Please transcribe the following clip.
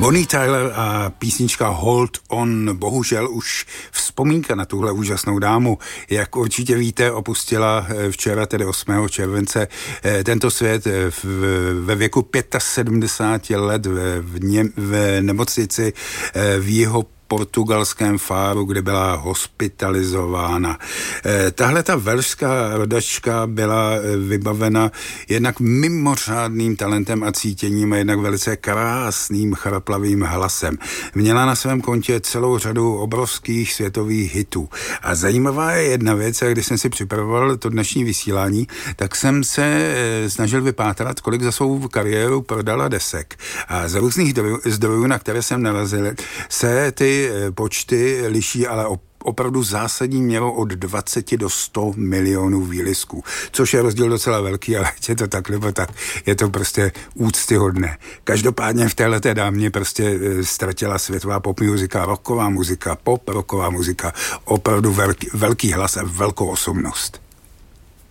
Bonnie Tyler a písnička Hold On, bohužel už vzpomínka na tuhle úžasnou dámu, jak určitě víte, opustila včera, tedy 8. července, tento svět ve věku 75 let v nemocnici v jeho portugalském Fáru, kde byla hospitalizována. Tahle ta velšská rodačka byla vybavena jednak mimořádným talentem a cítěním a jednak velice krásným chraplavým hlasem. Měla na svém kontě celou řadu obrovských světových hitů. A zajímavá je jedna věc, a když jsem si připravoval to dnešní vysílání, tak jsem se snažil vypátrat, kolik za svou kariéru prodala desek. A z různých zdrojů, na které jsem narazil, se ty počty liší, ale opravdu zásadní měrou od 20 do 100 milionů výlisků, což je rozdíl docela velký, ale je to tak nebo tak, je to prostě úctyhodné. Každopádně v téhleté dámě prostě ztratila světová pop muzika, rocková muzika, pop rocková muzika, opravdu velký hlas a velkou osobnost.